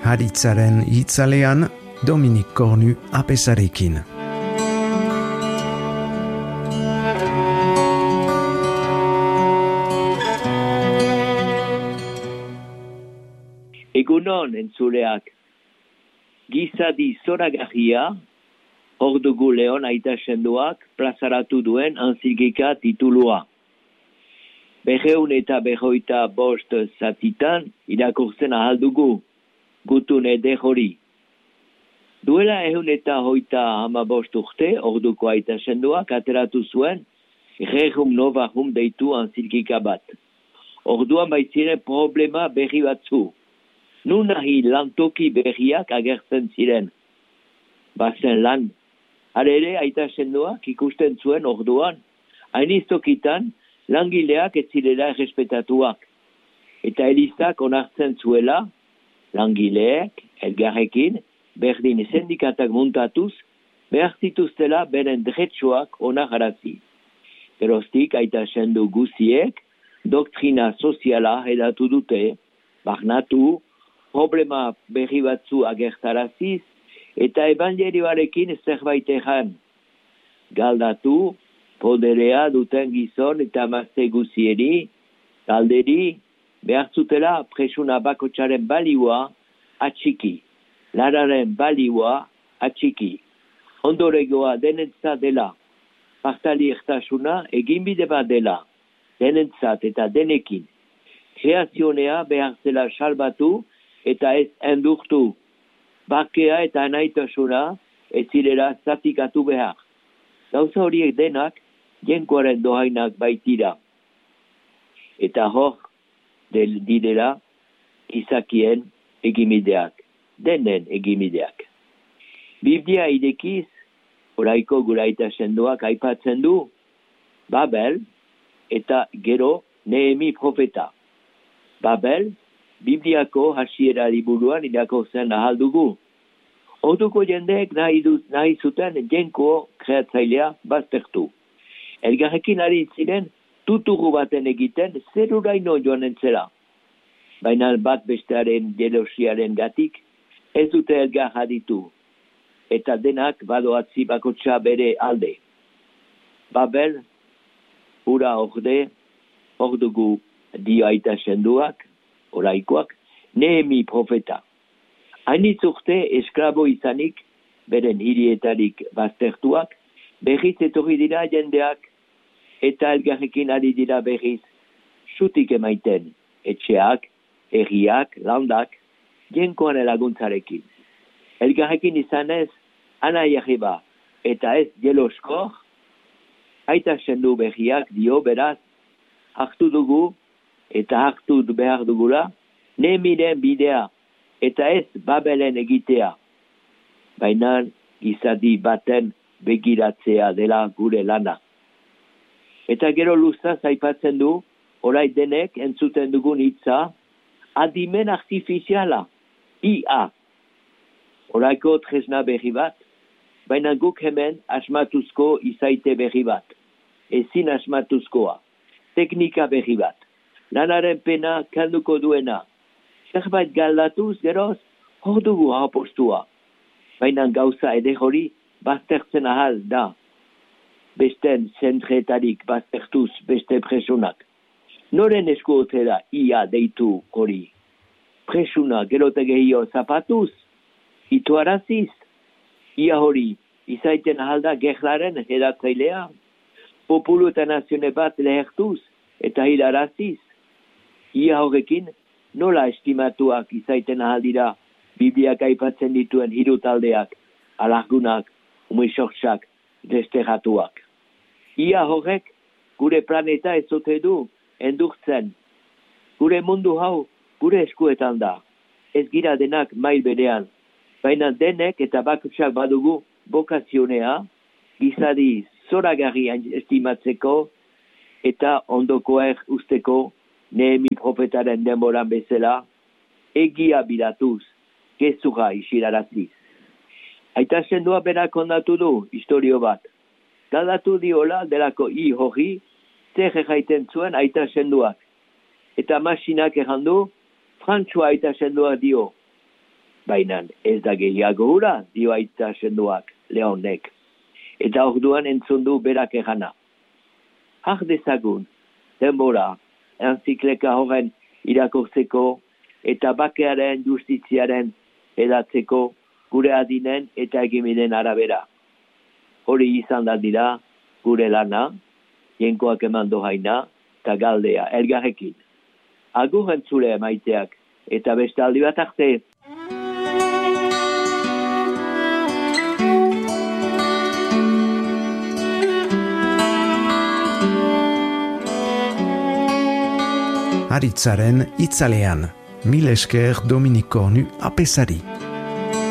Haritzaren itzalean Dominik Kornu apesarekin. Egunon entzuleak, gizadi zoragarria, hor dugu Leon aita sendoak plazaratu duen antzilgika titulua. 225 zatitan irakurtzen ahal dugu, gutun eder hori. Duela 225 urte, orduko aita sendoak ateratu zuen, Rerum Novarum deitu antzilgika bat. Orduan baitziren problema berri batzu. Nun nahi lantoki berriak agertzen ziren. Bazen lan. Halere aita sendoak ikusten zuen orduan, hainiztokitan langileak ez zirela errespetatuak. Eta elizak onartzen zuela, langileek, elgarrekin, berdin sindikatak muntatuz, behar zituztela beren dretsuak onararazi. Geroztik aita sendo guziek, doktrina soziala edatu dute, barnatu, problema berri batzu agertaraziz, eta evangelioarekin zerbait egan. Galdatu, poderea duten gizon eta mazte guzieri, galderi, behartzutela presuna bakotxaren balioa atxiki, lanaren balioa atxiki. Ondoregoa denentzat dela, partali ertasuna eginbide bat dela, denentzat eta denekin. Kreazionea behartzela salbatu, eta ez endurtu, bakea eta anaitasuna ez zirela zatikatu behar. Gauza horiek denak, jenkoaren dohainak baitira. Eta hor, direla, izakien egimideak, denen egimideak. Biblia idekiz, oraiko guraita sendoak aipatzen du, Babel eta gero Nehemi profeta. Babel, Bibliako hasiera liburuan irakurtzen ahal dugu. Orduko jendeek nahi zuten jenko kreatzailea baztertu. Elgarrekin ari ziren tuturu baten egiten zeruraino joan entzela. Baina bat bestearen jelosiaren gatik ez dute elgar aditu. Eta denak badoatzi bakotxa bere alde. Babel, ura orde, ordugu dio aita senduak, oraikoak, Nehemi profeta. Hainitz urte esklabo izanik, beren hirietarik baztertuak, berriz etorri dira jendeak, eta elgarrekin ari dira berriz, sutik emaiten, etxeak, herriak, landak, jenkoan laguntzarekin. Elgarrekin izanez, anai arriba, eta ez jeloskor, aita sendu berriak dio beraz, hartu dugu, eta hartu behar dugula, Nehemiren bidea, eta ez Babelen egitea. Baina gizadi baten begiratzea dela gure lana. Eta gero luzaz aipatzen du, orai denek entzuten dugun hitza, adimen artifiziala, IA. Oraiko tresna berri bat, baina guk hemen asmatuzko izaite berri bat. Ezin asmatuzkoa, teknika berri bat. Lanaren pena kanduko duena. Zerbait galdatuz geroz, hor dugu apostua. Baina gauza ede hori baztertzen ahal da. Besten zentretarik baztertuz beste presunak. Noren esku otera ia deitu hori. Presuna gerote gehio zapatuz, ituaraziz. Ia hori izaiten ahal da gerlaren edatzailea. Populu eta nazione bat lehertuz eta hilaraziz. Ia horrekin, nola estimatuak izaiten ahal dira Bibliak aipatzen dituen hiru taldeak, alargunak, umisortsak, desterratuak. Ia horrek, gure planeta ez ote du, endurtzen. Gure mundu hau, gure eskuetan da. Ez gira denak mail berean. Baina denek eta bakutsak badugu bokazionea, gizadi zoragarri estimatzeko eta ondokoer usteko Nehemi profetaren denboran bezala, egia bilatuz, gezurra isiraraziz. Aita sendoa berak ondatu du, historio bat. Galdatu diola delako hori, zer erraiten zuen aita sendoak. Eta masinak errandu, Frantzua aita sendoa dio. baina ez da gehiago hura, dio aita sendoak, Leonek. Eta orduan entzun du berak egana. Har dezagun, denbora, entzikleka horren irakurtzeko eta bakearen justiziaren edatzeko gure adinen eta egiminen arabera. Hori izan da dira gure lana, jenkoak eman dohaina, eta galdea, elgarrekin. Agur entzule maiteak, eta beste aldi bat arte. Aritzaren itzalean, mil esker Dominik Kornu apesari.